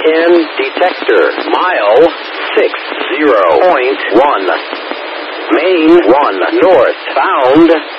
10 detector. Mile 60.1. Main 1 north. Found